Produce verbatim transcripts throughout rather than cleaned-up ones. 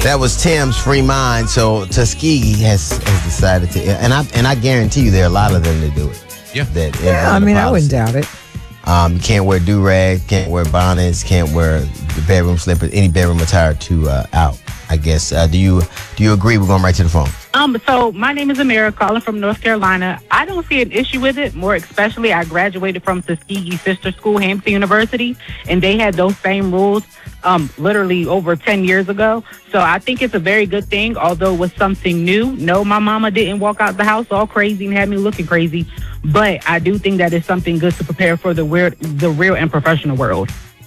That was Tim's Free Mind. So Tuskegee has, has decided to, and I and I guarantee you there are a lot of them that do it. Yeah. That Yeah, I mean, I wouldn't doubt it. Um, you can't wear do-rag, can't wear bonnets, can't wear the bedroom slippers, any bedroom attire to uh, out, I guess. Uh, do you do you agree? We're going right to the phone. Um, so my name is Amira, calling from North Carolina. I don't see an issue with it. More especially, I graduated from Tuskegee sister school, Hampton University, and they had those same rules um, literally over ten years ago. So I think it's a very good thing, although it was something new. No, my mama didn't walk out the house all crazy and had me looking crazy. But I do think that it's something good to prepare for the weird, the real and professional world.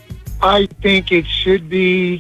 I think it should be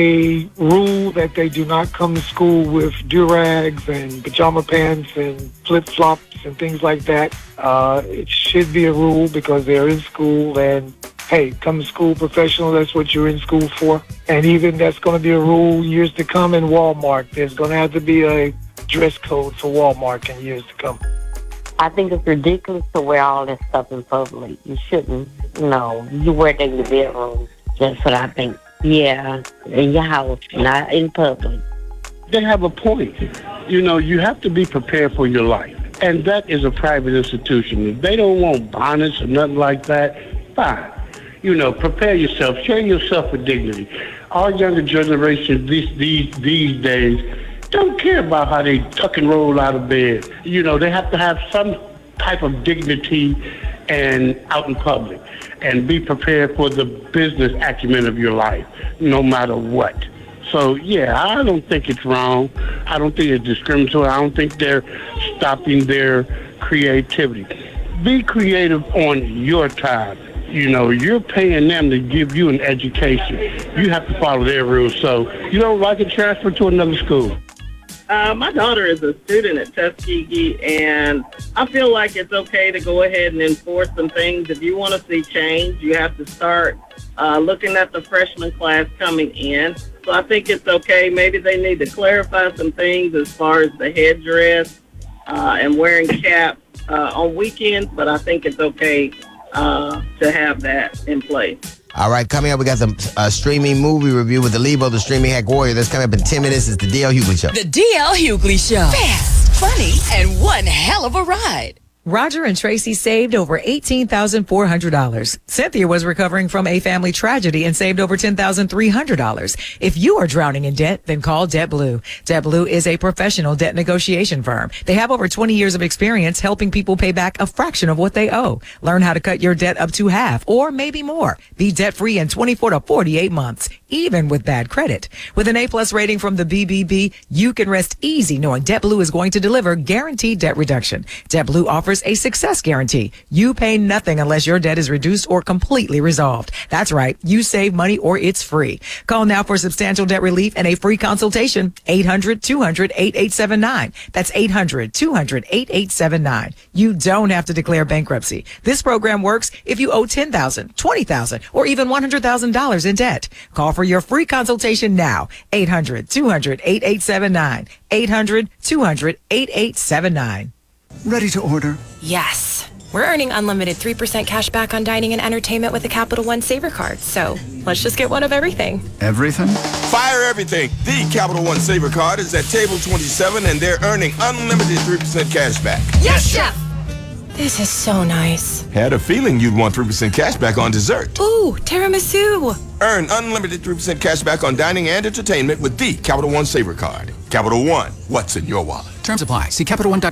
a rule that they do not come to school with do-rags and pajama pants and flip-flops and things like that. Uh, it should be a rule because they're in school and, hey, come to school professional, that's what you're in school for. And even that's going to be a rule years to come in Walmart. There's going to have to be a dress code for Walmart in years to come. I think it's ridiculous to wear all that stuff in public. You shouldn't. No, you wear it in your bedroom. That's what I think. Yeah, in your house, not in public. They have a point. You know, you have to be prepared for your life. And that is a private institution. If they don't want bonnets or nothing like that, fine. You know, prepare yourself. Share yourself with dignity. Our younger generation these these these days don't care about how they tuck and roll out of bed. You know, they have to have some type of dignity and out in public and be prepared for the business acumen of your life, no matter what. So, yeah, I don't think it's wrong. I don't think it's discriminatory. I don't think they're stopping their creativity. Be creative on your time. You know, you're paying them to give you an education. You have to follow their rules. So you don't like it, transfer to another school. Uh, my daughter is a student at Tuskegee, and I feel like it's okay to go ahead and enforce some things. If you want to see change, you have to start uh, looking at the freshman class coming in. So I think it's okay. Maybe they need to clarify some things as far as the headdress uh, and wearing caps uh, on weekends, but I think it's okay uh, to have that in place. All right, coming up, we got some uh, streaming movie review with the Lebo, the streaming hack warrior. That's coming up in ten minutes. It's the D L. Hughley Show. The D L. Hughley Show. Fast, funny, and one hell of a ride. Roger and Tracy saved over eighteen thousand four hundred dollars. Cynthia was recovering from a family tragedy and saved over ten thousand three hundred dollars. If you are drowning in debt, then call DebtBlue. DebtBlue is a professional debt negotiation firm. They have over twenty years of experience helping people pay back a fraction of what they owe. Learn how to cut your debt up to half or maybe more. Be debt-free in twenty-four to forty-eight months, even with bad credit. With an A-plus rating from the B B B, you can rest easy knowing DebtBlue is going to deliver guaranteed debt reduction. DebtBlue offers a success guarantee. You pay nothing unless your debt is reduced or completely resolved. That's right. You save money or it's free. Call now for substantial debt relief and a free consultation. eight hundred, two hundred, eighty-eight seventy-nine. That's eight hundred, two hundred, eighty-eight seventy-nine. You don't have to declare bankruptcy. This program works if you owe ten thousand dollars, twenty thousand dollars, or even one hundred thousand dollars in debt. Call for your free consultation now. eight hundred, two hundred, eighty-eight seventy-nine. eight hundred, two hundred, eighty-eight seventy-nine. Ready to order? Yes. We're earning unlimited three percent cash back on dining and entertainment with a Capital One Saver card. So let's just get one of everything. Everything? Fire everything. The Capital One Saver card is at table twenty-seven, and they're earning unlimited three percent cash back. Yes, Chef! This is so nice. Had a feeling you'd want three percent cash back on dessert. Ooh, tiramisu. Earn unlimited three percent cash back on dining and entertainment with the Capital One Saver card. Capital One, what's in your wallet? Terms apply. See Capital One dot com.